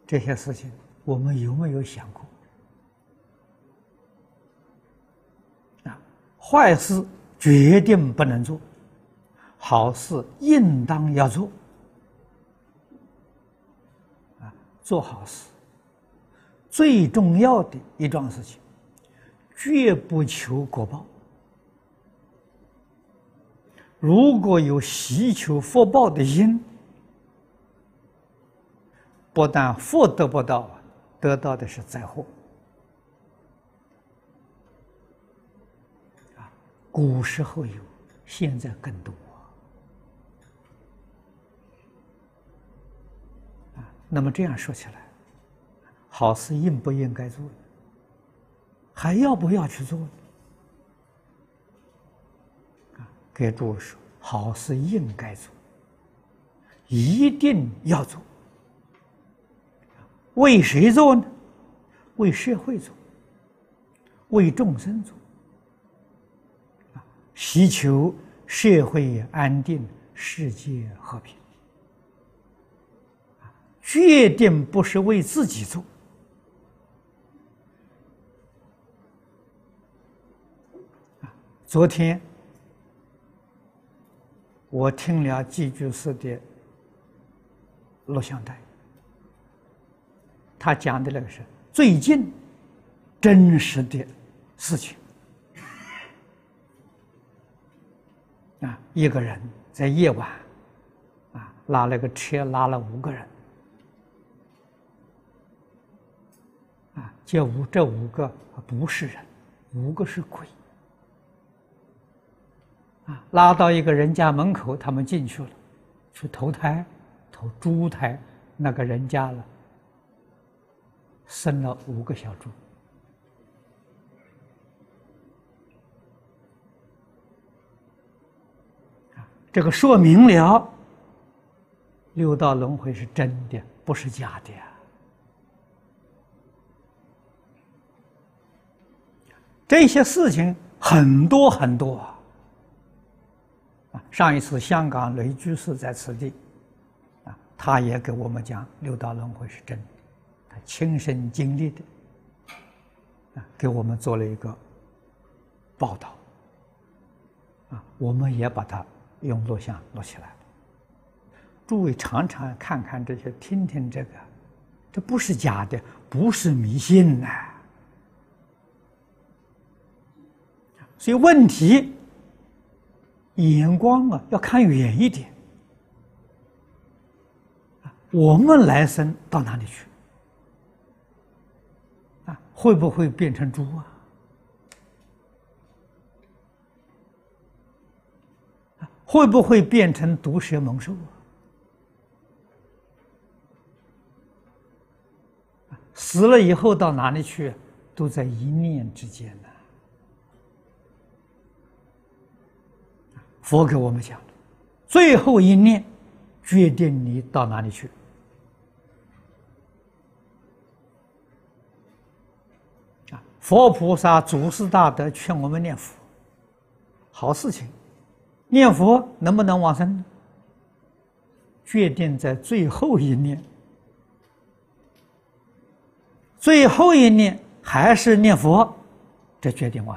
这些事情，我们有没有想过？坏事决定不能做，好事应当要做。做好事最重要的一桩事情，绝不求果报。如果有希求福报的心，不但福得不到，得到的是灾祸。古时候有，现在更多。那么这样说起来，好事应不应该做？还要不要去做？给诸位说，好事应该做，一定要做。为谁做呢？为社会做，为众生做。希求社会安定，世界和平，决定不是为自己做。昨天我听了寄居士的录像带，他讲的那个是最近真实的事情。一个人在夜晚，拉了个车，拉了5个人，这5个不是人，5个是鬼，拉到一个人家门口，他们进去了，去投胎，投猪胎，那个人家了，生了5个小猪。这个说明了六道轮回是真的，不是假的。这些事情很多很多。上一次香港雷居士在此地，他也给我们讲六道轮回是真的，他亲身经历的，给我们做了一个报道。我们也把它用录像录起来了，诸位常常看看这些，听听这个，这不是假的，不是迷信呐。所以问题眼光要看远一点。我们来生到哪里去？会不会变成猪啊？会不会变成毒蛇猛兽啊？死了以后到哪里去？都在一念之间呢。佛给我们讲的，最后一念决定你到哪里去。佛菩萨祖师大德劝我们念佛，好事情。念佛能不能往生呢？决定在最后一念，最后一念还是念佛，这决定往生。